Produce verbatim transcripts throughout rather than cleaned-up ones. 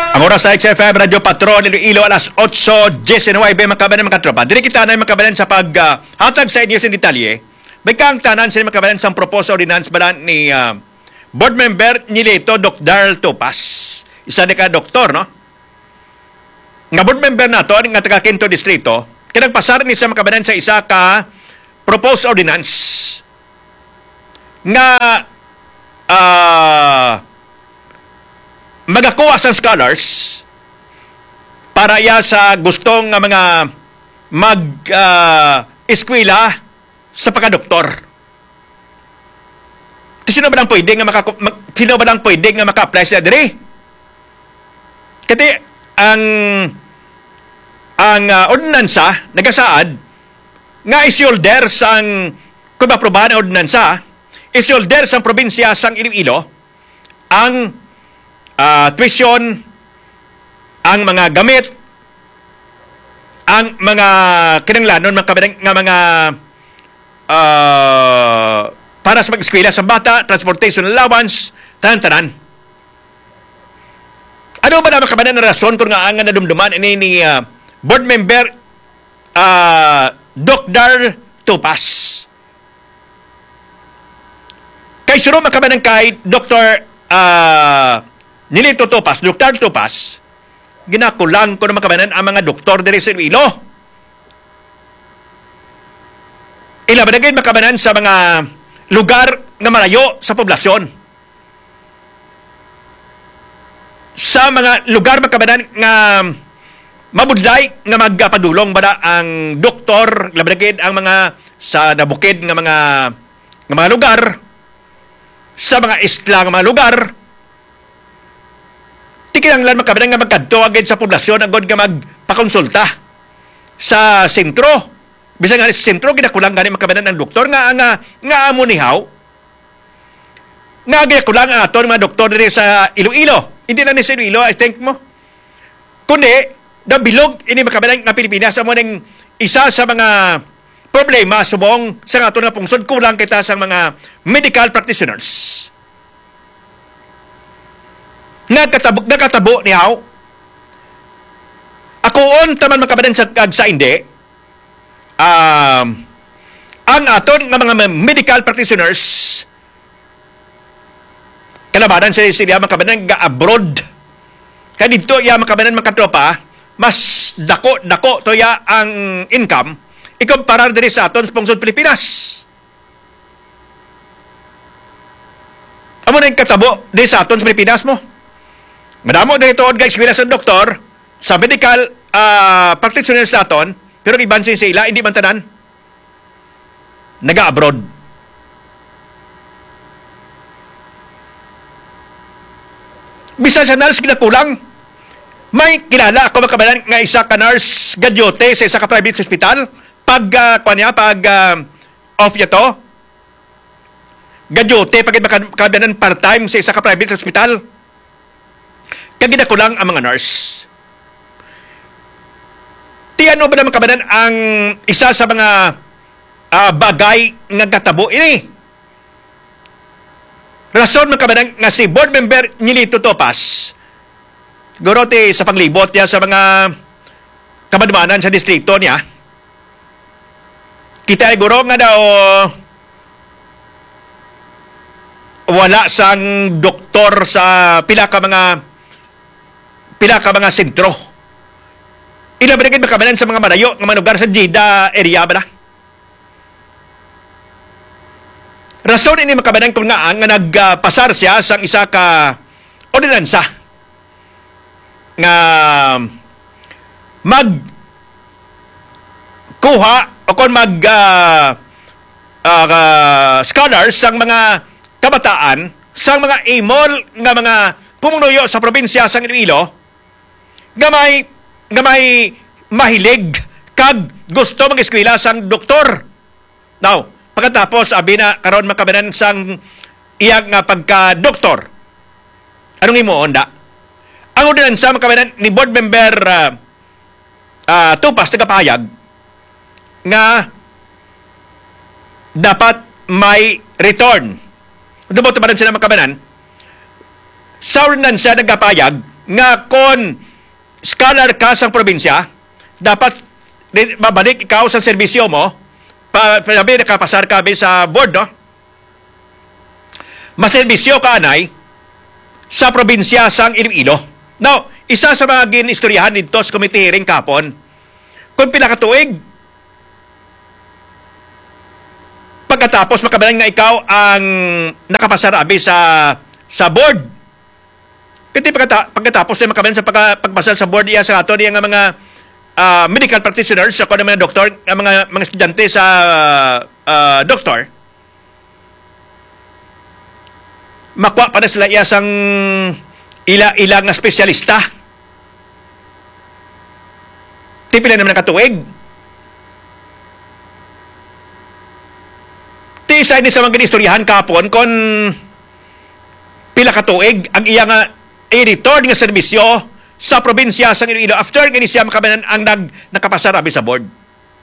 Ang oras sa X F M Radio Patrol Iloilo alas otso nineteen makabanan mga tropa. Diri kita na makabanan sa pag uh, hatag sa inyo sa detalye. Bigkang tanan sa makabanan sa proposal ordinance balan ni uh, board member Nilito Doc Darl Topas. Isa ni ka doktor, no? Nga board member nato nga taga Quinto Distrito, kinagpasar ni sa makabanan sa isa ka proposed ordinance nga uh, magakuha sa scholars para iya sa gustong nga mga mag uh, eskwela sa pagkadoktor. Sino ba lang pwede nga maka mag, sino ba lang pwede nga maka-apply sa diri? Kasi ang ang uh, ordinansa nagasaad nga isyolder sang kung maprobahan ang ordinansa isyolder sang probinsya sang Iloilo ang Uh, tuition, ang mga gamit, ang mga kinanglanon, mga kabinang, nga mga uh, para sa mag-eskwela sa bata, transportation allowance, tanan-tanan. Ano ba naman kabanan na rason kung nga ang nadumduman ini ni uh, board member uh, Doc Darl Topas? Kay suro makabanan kay Doctor uh, Nilito Topas, Doktor Topas, ginakulang ko na makabanan ang mga doktor diri sa Iloilo. Ilabanagin makabanan sa mga lugar nga malayo sa poblasyon. Sa mga lugar makabanan nga mabudlay nga magpadulong bada ang doktor, labanagin ang mga sa nabukid nga mga nga mga lugar, sa mga isla nga mga lugar. Tikinanglan makabanan nga magkadto agad sa poblasyon agad nga magpakonsulta sa sentro. Bisan nga sa sentro ginakulang gani makabanan ang doktor nga nga nga amo nihaw. Nga ginakulang ang aton mga doktor diri sa Iloilo. Hindi lang ni sa Iloilo, I think mo. Kundi nabilog ini makabanan nga Pilipinas amo ning isa sa mga problema subong sa aton nga pungsod kulang kita sa mga medical practitioners. Nagkatabo, nagkatabo niyaw. Akoon taman makabanan sa kag sa indi. Um, ang aton nga mga medical practitioners kalabanan sa sila makabanan ga abroad. Kaya dito ya makabanan makatropa mas dako dako to ya ang income ikumparar diri sa aton sa pungsod Pilipinas. Amo na yung katabo diri sa aton sa Pilipinas mo. Madamo dito od guys sa doktor sa medical uh, practitioners naton pero iban sin sila hindi man tanan naga-abroad. Bisa sa nurse kinakulang may kilala ako makabalan nga isa ka nurse gadyote sa isa ka private hospital pag uh, kanya pag uh, off ya to gadyote pag makabalan part-time sa isa ka private hospital. Kagina ko lang ang mga nurse. Tiano ba naman kabanan ang isa sa mga uh, bagay nga katabo ini? Rason makabanan nga si board member Nilito Topas gorote sa paglibot niya sa mga kamadmanan sa distrito niya. Kita ay guro nga daw wala sang doktor sa pila ka mga pila ka mga sentro. Ila ba naging makabanan sa mga malayo ng mga lugar sa Jeddah area ba na? Rason ini makabanan kung nga nga nagpasar siya sa isa ka ordinansa nga mag kuha o kung mag uh, uh, uh, scholars sang mga kabataan sang mga imol nga mga pumunuyo sa probinsya sang Iloilo nga may nga may mahilig kag gusto mag-eskwela sang doktor. Now, pagkatapos abi na karon makabanan sang iyang nga pagka-doktor. Anong imo onda? Ang ordinansa makabanan ni board member uh, uh, Tupas tagapahayag nga dapat may return. Kung mo tabanan sila makabanan, sa ordinansa nagkapayag nga kon scholar ka sa probinsya, dapat mabalik ikaw sa serbisyo mo, pa, sabi, nakapasar ka sa board, no? Maserbisyo ka, anay, sa probinsya sang Iloilo. Now, isa sa mga ginistoryahan dito sa committee hearing kapon, kung pinakatuig, pagkatapos makabalan nga ikaw ang nakapasarabi sa sa board. Kasi pagkata, pagkatapos ay makabalan sa pagka, pagpasar sa board iya sa ato niya nga mga uh, medical practitioners, ako na mga doktor, mga mga estudyante sa uh, doktor, makuha pa na sila iya sang ila-ilang na spesyalista. Tipila naman nakatuig. Tisay ni sa mga ginistoryahan kapon kon pila katuig ang iya nga i-return nga serbisyo sa probinsya sa Iloilo after nga siya makabanan ang nag nakapasarabi sa board.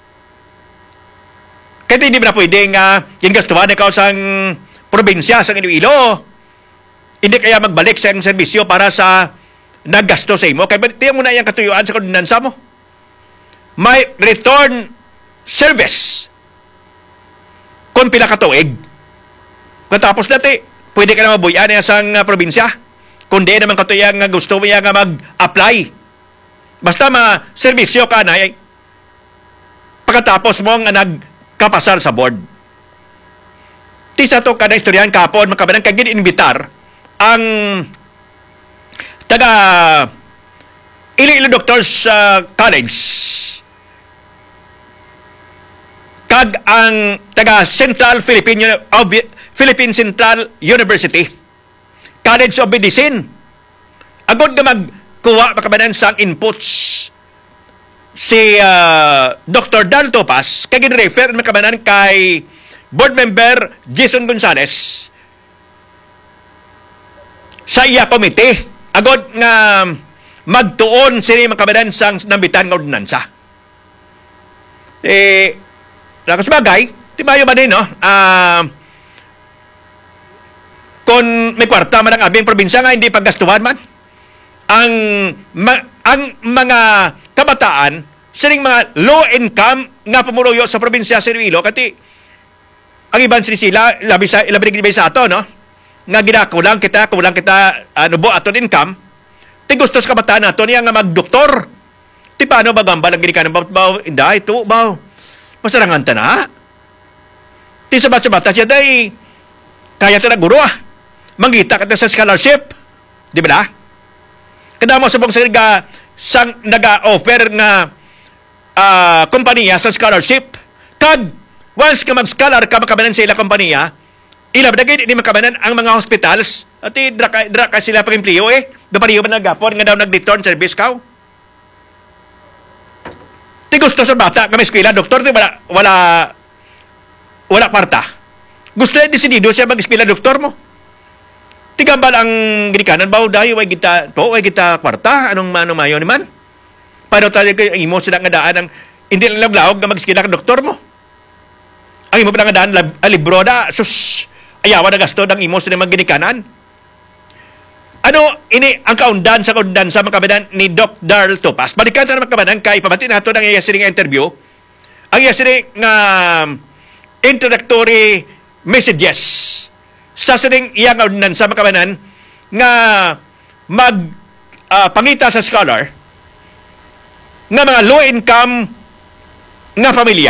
Kaya hindi ba na pwede nga yung gastuhan ikaw sa probinsya sa Iloilo, hindi kaya magbalik sa serbisyo para sa naggasto sa imo. Kaya tiyan mo na yung katuyuan sa kondinansa mo. May return service kung pila katuig. Katapos dati, pwede ka na mabuyan na sa uh, probinsya. Kung di naman katuyang nga gusto mo nga mag-apply. Basta ma-servisyo ka na, eh, pagkatapos mo nga nagkapasar sa board. Tisa to ka na istoryahan kapon, makabanang kagin invitar ang taga Iloilo Doctors uh, College kag ang taga Central Philippine of Philippine Central University College of Medicine. Agod nga magkuha makabanan sang inputs si uh, Doctor Dal Topas kag gin-refer makabanan kay board member Jason Gonzales sa iya komite agod nga magtuon sini makabanan sang nambitan nga ordinansa. Eh, lakas bagay, di ba yung ba din, no? Ah, uh, kung may kwarta man ang abing probinsya nga hindi paggastuhan man, ang ma, ang mga kabataan sining mga low income nga pumuruyo sa probinsya sa Iloilo, kati ang ibang sinisila, labi sa ilabi sa ato, no? Nga ginakulang kita, kulang kita, ano bo, aton income, ti gusto sa kabataan nato niya nga magdoktor. Ti paano ba gambal ang ginikanan ba? Ba, inday, ito, ba? Masarangan ta na. Ti sa bata-bata siya, day, kaya ta na guro, ah. Manggita ka sa scholarship. Di ba na? Kada mo sa bang sariga, sang naga-offer nga uh, kompanya sa scholarship, kag, once ka mag-scholar ka makabanan sa ila kompanya, ila ba hindi makabanan ang mga hospitals at draka, draka sila pag-impliyo eh. Dapariyo ba nagapon nga daw nag-return service ka? Ti gusto sa bata kami eskwela, doktor, di wala, wala, wala parta. Gusto na desidido siya mag-eskwela, doktor mo. Ti gambal ang ginikanan ba, dahil way kita, to, way kita kwarta, anong manong mayo ni man? Paano tayo kayo, imo sila nga daan ang, hindi lang lawag na mag-eskwela ka, doktor mo. Ang imo pa nga daan, lab, a libro na, sus, ayawan na gasto ng imo sila magginikanan. Ano, ini ang kaundan sa kaundan sa makabanan ni Doc Darl Topas. Balikan na makabanan kay pabati nato ng iya siring interview. Ang iya siring nga uh, introductory messages sa siring iya kaundan sa makabanan nga mag uh, pangita sa scholar nga mga low income nga pamilya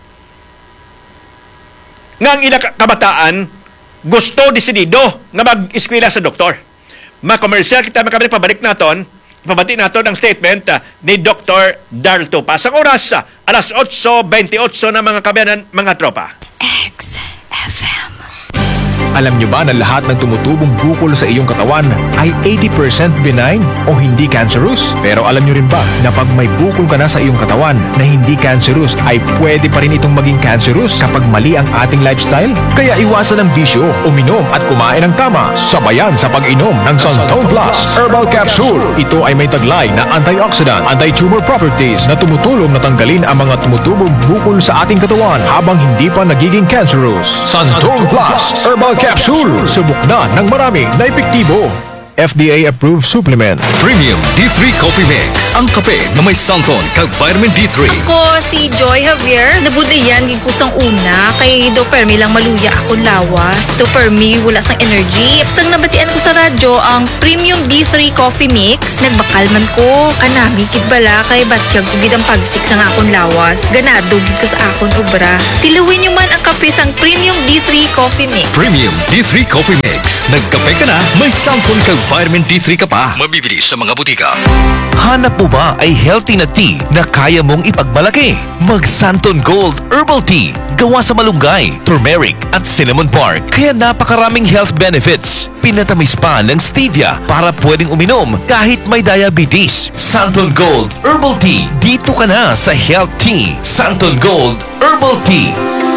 nga ang ila kabataan gusto desidido nga mag-eskwela sa doktor. Ma-commercial kita makabalik pabalik naton, pabati naton ang statement uh, ni Doctor Darl Topas. Ang oras, uh, alas eight twenty-eight na mga kabayanan, mga tropa. X F M. Alam nyo ba na lahat ng tumutubong bukol sa iyong katawan ay eighty percent benign o hindi cancerous? Pero alam nyo rin ba na pag may bukol ka na sa iyong katawan na hindi cancerous ay pwede pa rin itong maging cancerous kapag mali ang ating lifestyle? Kaya iwasan ang bisyo, uminom at kumain ng tama, sabayan sa pag-inom ng Santon Plus Herbal Capsule. Ito ay may taglay na antioxidant, anti-tumor properties na tumutulong na tanggalin ang mga tumutubong bukol sa ating katawan habang hindi pa nagiging cancerous. Santon Plus Herbal Capsule. Subok na ng marami na epektibo. F D A-approved supplement. Premium D three Coffee Mix. Ang kape na may santon kag vitamin D three. Ako si Joy Javier. Nabudayan gid kusang una kay do permi lang maluya akong lawas. Do permi wala sang energy. Sang nabatian ko sa radyo ang Premium D three Coffee Mix. Nagbakal man ko. Kanami gid bala kay batyag ko gid ang pagsik sang akong lawas. Ganado gid ko sa akong obra. Tiluwin nyo man ang kape sang Premium D three Coffee Mix. Premium D three Coffee Mix. Nagkape ka na, may santon kag vitamin D three ka pa. Mabibili sa mga butika. Hanap mo ba ay healthy na tea na kaya mong ipagmalaki? Mag Santon Gold Herbal Tea. Gawa sa malunggay, turmeric at cinnamon bark. Kaya napakaraming health benefits. Pinatamis pa ng stevia para pwedeng uminom kahit may diabetes. Santon Gold Herbal Tea. Dito ka na sa Health Tea. Santon Gold Herbal Tea.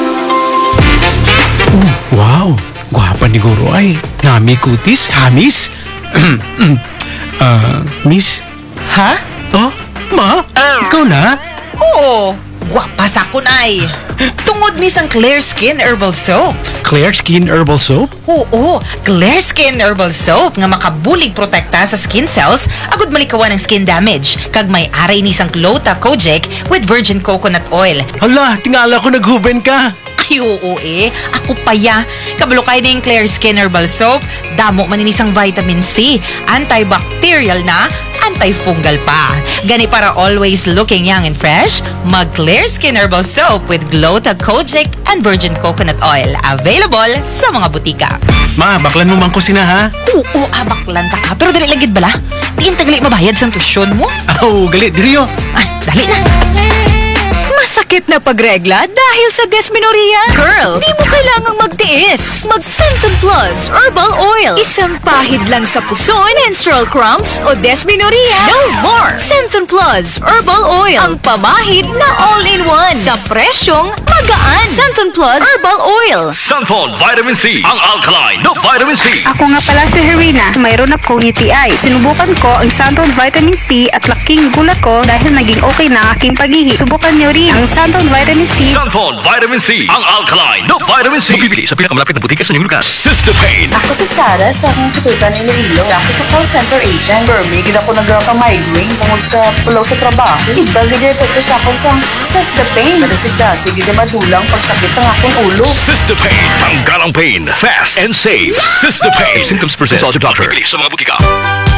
Wow! Gwapa ni Guro ay. Nami kutis, hamis. Ah, miss? Ha? Oh, ma? Ikaw na? Oo. Gwapa sa kun ay. Tungod ni sang Clear Skin Herbal Soap. Clear Skin Herbal Soap? Oo, Clear Skin Herbal Soap nga makabulig protekta sa skin cells agud malikawan ng skin damage. Kag may aray ni sang Clota Kojic with virgin coconut oil. Hala, tingala ko naghuben ka. Ay, oo eh. Ako pa ya. Kabalo kayo na yung Clear Skin Herbal Soap. Damo maninisang vitamin C. Antibacterial na, antifungal pa. Gani para always looking young and fresh, mag Clear Skin Herbal Soap with Glota Kojic and virgin coconut oil. Available sa mga butika. Ma, baklan mo man ko sina ha? Oo, abaklan ta ka. Pero dali lagid bala. Diin tagali mabayad sa tusyon mo. Oh, galit diriyo. Ay, dali na. Masakit na pagregla dahil sa dysmenorrhea? Girl, di mo kailangang magtiis. Mag Centon Plus Herbal Oil. Isang pahid lang sa puso, menstrual cramps o dysmenorrhea. No more! Centon Plus Herbal Oil. Ang pamahid na all-in-one. Sa presyong magaan. Centon Plus Herbal Oil. Santon Vitamin C. Ang alkaline no vitamin C. Ako nga pala si Herina. Mayroon akong U T I. Sinubukan ko ang Santon Vitamin C at laking gulat ko dahil naging okay na ang aking paghihi. Subukan niyo rin ang Santon Vitamin C. Santon Vitamin C. Ang alkaline no vitamin C. Mabibili sa pinakamalapit na butika sa inyong lugar. Sister Pain. Ako si Sarah sa akong tututan ni Iloilo. Sa ako call center agent. Permigid ako nagka-migraine tungkol sa pulaw sa trabaho. Iba gaya ito sa akong sang Sister Pain. Nadasigdasig gaya madulang pagsakit sa akong ulo. Sister Pain. Tanggal ang pain. Fast and safe. Sister Pain. If symptoms persist, consult your doctor. Mabibili sa mga butika.